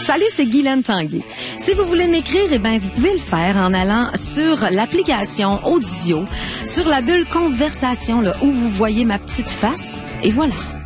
Salut, c'est Guylaine Tanguay. Si vous voulez m'écrire, eh bien, vous pouvez le faire en allant sur l'application Audio, sur la bulle Conversation, là, où vous voyez ma petite face. Et voilà.